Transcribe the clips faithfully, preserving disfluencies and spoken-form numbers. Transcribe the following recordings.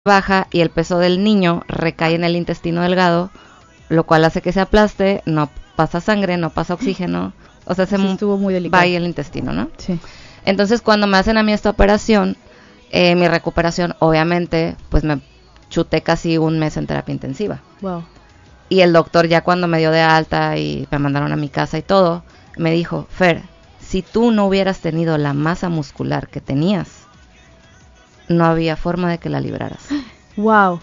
baja y el peso del niño recae en el intestino delgado, lo cual hace que se aplaste, no pasa sangre, no pasa oxígeno, o sea, se Sí, estuvo muy delicado. va ahí el intestino, ¿no? Sí. Entonces, cuando me hacen a mí esta operación, eh, mi recuperación, obviamente, pues me chuté casi un mes en terapia intensiva. Wow. Y el doctor ya cuando me dio de alta y me mandaron a mi casa y todo, me dijo, Fer, si tú no hubieras tenido la masa muscular que tenías, no había forma de que la libraras. Wow.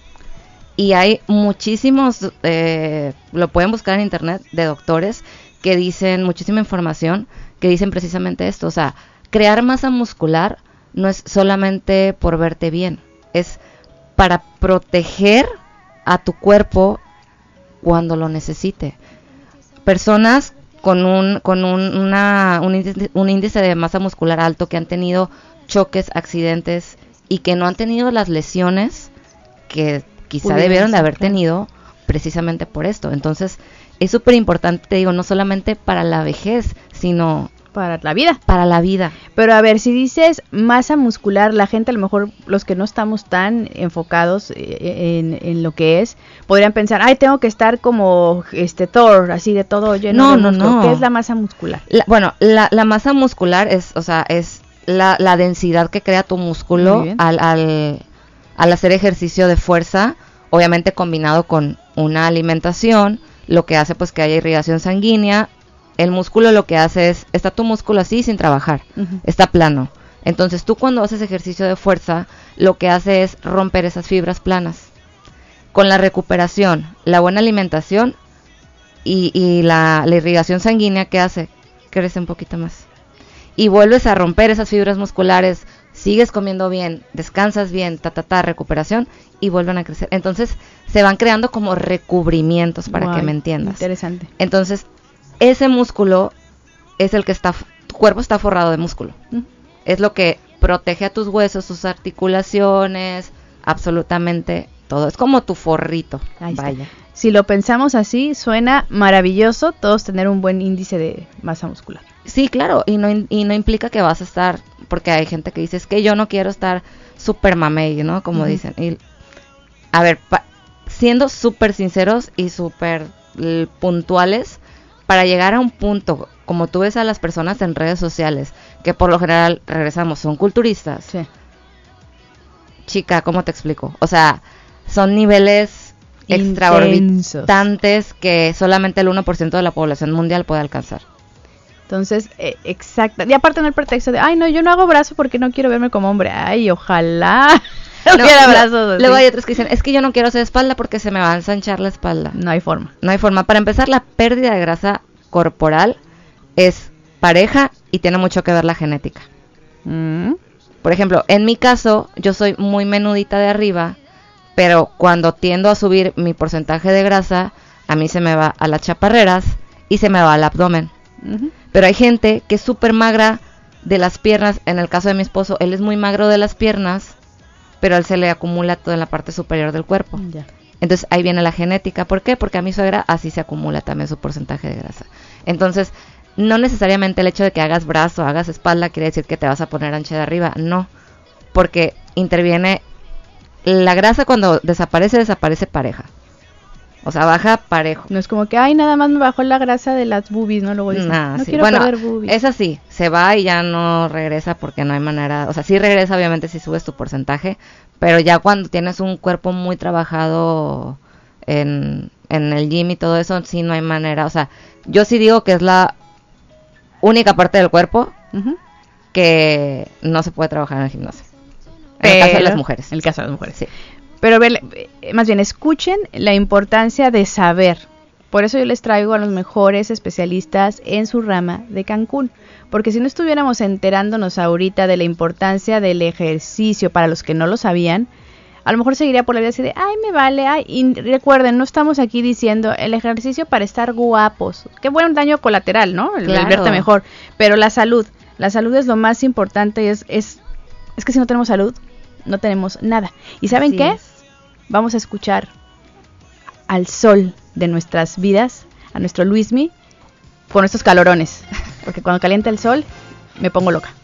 Y hay muchísimos, eh, lo pueden buscar en internet, de doctores que dicen, muchísima información, que dicen precisamente esto. O sea, crear masa muscular no es solamente por verte bien, es para proteger a tu cuerpo cuando lo necesite. Personas con un con un, una, un, índice, un índice de masa muscular alto, que han tenido choques, accidentes y que no han tenido las lesiones que quizá Pudieron debieron de haber claro. tenido precisamente por esto. Entonces es súper importante, te digo, no solamente para la vejez, sino Para la vida. para la vida. Pero a ver, si dices masa muscular, la gente, a lo mejor los que no estamos tan enfocados en, en lo que es, podrían pensar, ay, tengo que estar como este Thor, así de todo lleno No, de no, músculo. no. ¿Qué es la masa muscular? La, bueno, la, la masa muscular es, o sea, es la, la densidad que crea tu Muy músculo bien. al, al, al hacer ejercicio de fuerza, obviamente combinado con una alimentación, lo que hace pues que haya irrigación sanguínea. El músculo lo que hace es, está tu músculo así sin trabajar, Uh-huh. está plano. Entonces tú cuando haces ejercicio de fuerza, lo que hace es romper esas fibras planas. Con la recuperación, la buena alimentación y, y la, la irrigación sanguínea, ¿qué hace? Crece un poquito más. Y vuelves a romper esas fibras musculares, sigues comiendo bien, descansas bien, ta, ta, ta, recuperación, y vuelven a crecer. Entonces se van creando como recubrimientos, para Wow, que me entiendas. Interesante. Entonces, ese músculo es el que está, tu cuerpo está forrado de músculo. Uh-huh. Es lo que protege a tus huesos, tus articulaciones, absolutamente todo. Es como tu forrito. Ahí está. Vaya. Si lo pensamos así, suena maravilloso todos tener un buen índice de masa muscular. Sí, claro, y no, y no implica que vas a estar, porque hay gente que dice, es que yo no quiero estar súper mamey, ¿no? Como Uh-huh. dicen. Y, a ver, pa- siendo súper sinceros y súper l- puntuales, para llegar a un punto, como tú ves a las personas en redes sociales, que por lo general, regresamos, son culturistas. Sí. Chica, ¿cómo te explico? O sea, son niveles Intensos. extraorbitantes que solamente el uno por ciento de la población mundial puede alcanzar. Entonces, eh, exacto. Y aparte no el pretexto de, ay, no, yo no hago brazo porque no quiero verme como hombre. Ay, ojalá No, hubiera lo- brazos así. luego hay otros que dicen, es que yo no quiero hacer espalda porque se me va a ensanchar la espalda. No hay forma. No hay forma. Para empezar, la pérdida de grasa corporal es pareja y tiene mucho que ver la genética. Mm. Por ejemplo, en mi caso, yo soy muy menudita de arriba, pero cuando tiendo a subir mi porcentaje de grasa, a mí se me va a las chaparreras y se me va al abdomen. Uh-huh. Pero hay gente que es súper magra de las piernas. En el caso de mi esposo, él es muy magro de las piernas, pero a él se le acumula todo en la parte superior del cuerpo. Ya. Entonces ahí viene la genética. ¿Por qué? Porque a mi suegra así se acumula también su porcentaje de grasa. Entonces, no necesariamente el hecho de que hagas brazo, hagas espalda, quiere decir que te vas a poner ancha de arriba. No, porque interviene la grasa. Cuando desaparece, desaparece pareja. O sea, baja parejo. No es como que, ay, nada más me bajó la grasa de las boobies, ¿no? Luego dicen, Nah, no sí. quiero Bueno, perder boobies. es así, se va y ya no regresa porque no hay manera, o sea, sí regresa obviamente si subes tu porcentaje, pero ya cuando tienes un cuerpo muy trabajado en, en el gym y todo eso, sí no hay manera, o sea, yo sí digo que es la única parte del cuerpo Uh-huh. que no se puede trabajar en el gimnasio. En el caso de Pero- las mujeres. En el caso de las mujeres. Sí. Pero ve- eh, más bien, escuchen la importancia de saber. Por eso yo les traigo a los mejores especialistas en su rama de Cancún. Porque si no estuviéramos enterándonos ahorita de la importancia del ejercicio para los que no lo sabían, a lo mejor seguiría por la vida así de, ay, me vale, ay. Y recuerden, no estamos aquí diciendo el ejercicio para estar guapos. Qué buen daño colateral, ¿no? El, el Claro. verte mejor. Pero la salud, la salud es lo más importante. Es, es, es que si no tenemos salud, no tenemos nada. ¿Y saben Así qué? es. Vamos a escuchar al sol de nuestras vidas, a nuestro Luismi, con estos calorones. Porque cuando calienta el sol, me pongo loca.